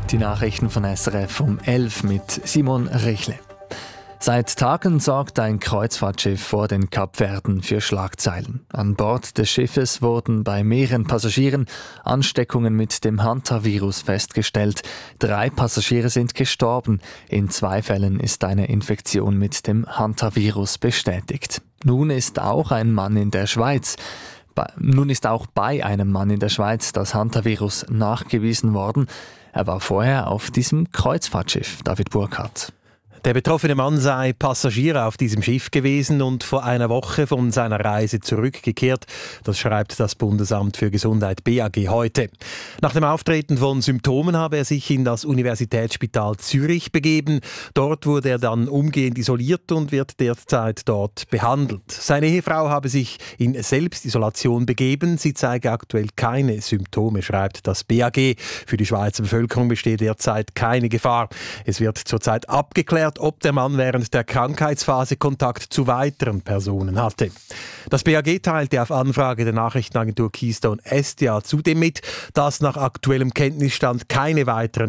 Die Nachrichten von SRF um 11 mit Simon Richle. Seit Tagen sorgt ein Kreuzfahrtschiff vor den Kapverden für Schlagzeilen. An Bord des Schiffes wurden bei mehreren Passagieren Ansteckungen mit dem Hantavirus festgestellt. 3 Passagiere sind gestorben. In 2 Fällen ist eine Infektion mit dem Hantavirus bestätigt. Nun ist auch bei einem Mann in der Schweiz das Hantavirus nachgewiesen worden. Er war vorher auf diesem Kreuzfahrtschiff. David Burkhardt. Der betroffene Mann sei Passagier auf diesem Schiff gewesen und vor einer Woche von seiner Reise zurückgekehrt. Das schreibt das Bundesamt für Gesundheit BAG heute. Nach dem Auftreten von Symptomen habe er sich in das Universitätsspital Zürich begeben. Dort wurde er dann umgehend isoliert und wird derzeit dort behandelt. Seine Ehefrau habe sich in Selbstisolation begeben. Sie zeige aktuell keine Symptome, schreibt das BAG. Für die Schweizer Bevölkerung besteht derzeit keine Gefahr. Es wird zurzeit abgeklärt, ob der Mann während der Krankheitsphase Kontakt zu weiteren Personen hatte. Das BAG teilte auf Anfrage der Nachrichtenagentur Keystone SDA zudem mit, dass nach aktuellem Kenntnisstand keine weiteren